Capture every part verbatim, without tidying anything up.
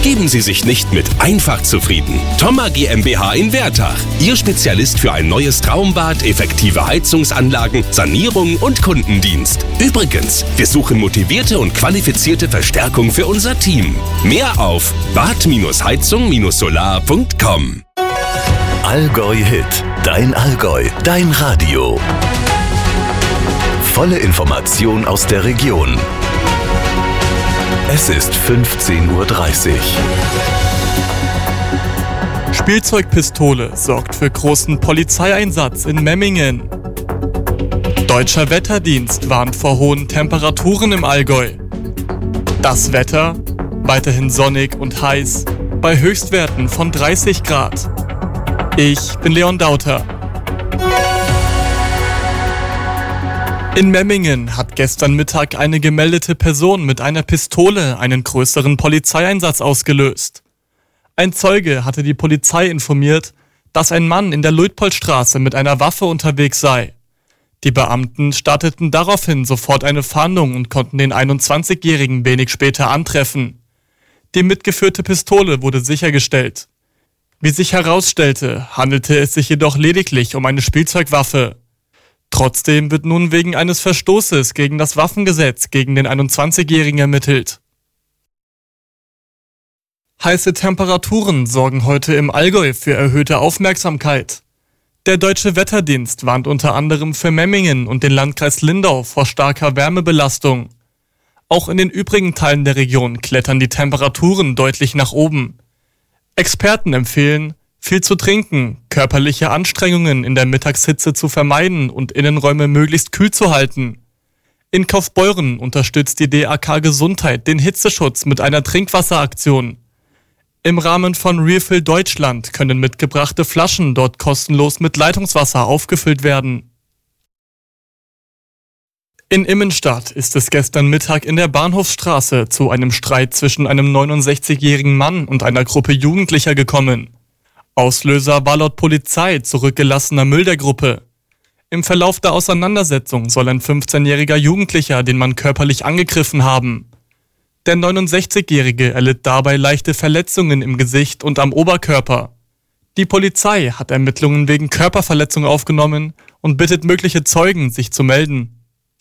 Geben Sie sich nicht mit einfach zufrieden. Thoma GmbH in Wertach. Ihr Spezialist für ein neues Traumbad, effektive Heizungsanlagen, Sanierung und Kundendienst. Übrigens, wir suchen motivierte und qualifizierte Verstärkung für unser Team. Mehr auf bad heizung solar punkt com. Allgäu Hit. Dein Allgäu. Dein Radio. Volle Information aus der Region. Es ist fünfzehn Uhr dreißig. Spielzeugpistole sorgt für großen Polizeieinsatz in Memmingen. Deutscher Wetterdienst warnt vor hohen Temperaturen im Allgäu. Das Wetter weiterhin sonnig und heiß bei Höchstwerten von dreißig Grad. Ich bin Leon Dauter. In Memmingen hat gestern Mittag eine gemeldete Person mit einer Pistole einen größeren Polizeieinsatz ausgelöst. Ein Zeuge hatte die Polizei informiert, dass ein Mann in der Luitpoldstraße mit einer Waffe unterwegs sei. Die Beamten starteten daraufhin sofort eine Fahndung und konnten den einundzwanzigjährigen wenig später antreffen. Die mitgeführte Pistole wurde sichergestellt. Wie sich herausstellte, handelte es sich jedoch lediglich um eine Spielzeugwaffe. Trotzdem wird nun wegen eines Verstoßes gegen das Waffengesetz gegen den einundzwanzigjährigen ermittelt. Heiße Temperaturen sorgen heute im Allgäu für erhöhte Aufmerksamkeit. Der Deutsche Wetterdienst warnt unter anderem für Memmingen und den Landkreis Lindau vor starker Wärmebelastung. Auch in den übrigen Teilen der Region klettern die Temperaturen deutlich nach oben. Experten empfehlen, viel zu trinken, körperliche Anstrengungen in der Mittagshitze zu vermeiden und Innenräume möglichst kühl zu halten. In Kaufbeuren unterstützt die D A K Gesundheit den Hitzeschutz mit einer Trinkwasseraktion. Im Rahmen von Refill Deutschland können mitgebrachte Flaschen dort kostenlos mit Leitungswasser aufgefüllt werden. In Immenstadt ist es gestern Mittag in der Bahnhofsstraße zu einem Streit zwischen einem neunundsechzigjährigen Mann und einer Gruppe Jugendlicher gekommen. Auslöser war laut Polizei zurückgelassener Müll der Gruppe. Im Verlauf der Auseinandersetzung soll ein fünfzehnjähriger Jugendlicher den Mann körperlich angegriffen haben. Der neunundsechzigjährige erlitt dabei leichte Verletzungen im Gesicht und am Oberkörper. Die Polizei hat Ermittlungen wegen Körperverletzung aufgenommen und bittet mögliche Zeugen, sich zu melden.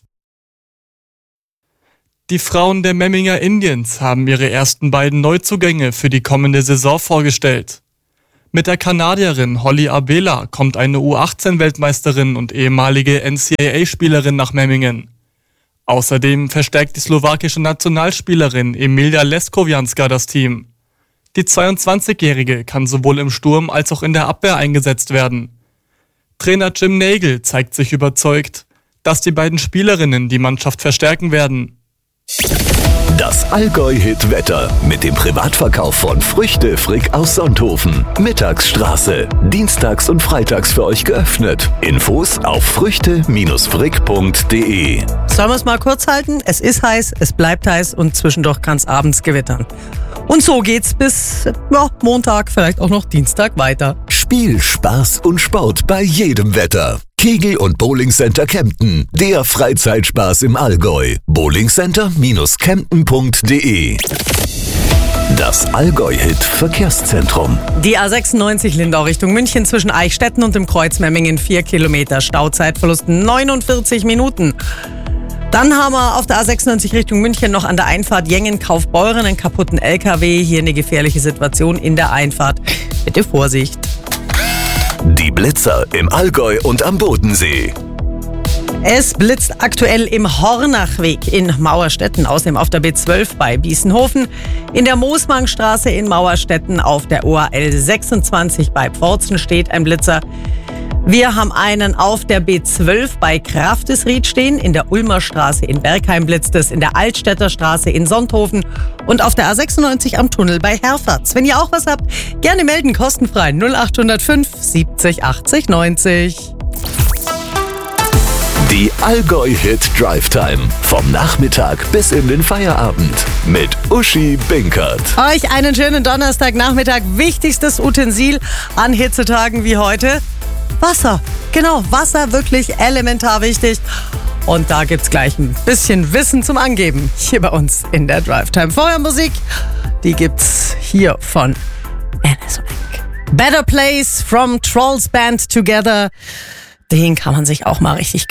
Die Frauen der Memminger Indians haben ihre ersten beiden Neuzugänge für die kommende Saison vorgestellt. Mit der Kanadierin Holly Abela kommt eine U achtzehn-Weltmeisterin und ehemalige N C A A-Spielerin nach Memmingen. Außerdem verstärkt die slowakische Nationalspielerin Emilia Leskowianska das Team. Die zweiundzwanzigjährige kann sowohl im Sturm als auch in der Abwehr eingesetzt werden. Trainer Jim Nagel zeigt sich überzeugt, dass die beiden Spielerinnen die Mannschaft verstärken werden. Das Allgäu-Hit-Wetter mit dem Privatverkauf von Früchte Frick aus Sonthofen. Mittagsstraße. Dienstags und freitags für euch geöffnet. Infos auf früchte frick punkt de. Sollen wir es mal kurz halten? Es ist heiß, es bleibt heiß und zwischendurch kann es abends gewittern. Und so geht's bis ja, Montag, vielleicht auch noch Dienstag weiter. Spiel, Spaß und Sport bei jedem Wetter. Kegel- und Bowlingcenter Kempten. Der Freizeitspaß im Allgäu. bowlingcenter kempten punkt de. Das Allgäu-Hit Verkehrszentrum. Die A sechsundneunzig Lindau Richtung München zwischen Eichstätten und dem Kreuz Memmingen vier Kilometer. Stauzeitverlust neunundvierzig Minuten. Dann haben wir auf der A sechsundneunzig Richtung München noch an der Einfahrt Jengen-Kaufbeuren einen kaputten L K W. Hier eine gefährliche Situation in der Einfahrt. Bitte Vorsicht. Die Blitzer im Allgäu und am Bodensee. Es blitzt aktuell im Hornachweg in Mauerstetten, außerdem auf der B zwölf bei Biesenhofen, in der Moosmangstraße in Mauerstetten, auf der O A L sechsundzwanzig bei Pforzen steht ein Blitzer. Wir haben einen auf der B zwölf bei Kraftesried stehen, in der Ulmer Straße in Bergheim blitzt es, in der Altstädter Straße in Sonthofen und auf der A sechsundneunzig am Tunnel bei Herfahrt. Wenn ihr auch was habt, gerne melden, kostenfrei null acht null fünf siebzig achtzig neunzig. Die Allgäu-Hit Drive Time. Vom Nachmittag bis in den Feierabend. Mit Uschi Binkert. Euch einen schönen Donnerstagnachmittag. Wichtigstes Utensil an Hitzetagen wie heute: Wasser. Genau, Wasser, wirklich elementar wichtig. Und da gibt's gleich ein bisschen Wissen zum Angeben. Hier bei uns in der Drive Time. Vorher Musik. Die gibt's hier von Anne Sonic. Better Place from Trolls Band Together. Den kann man sich auch mal richtig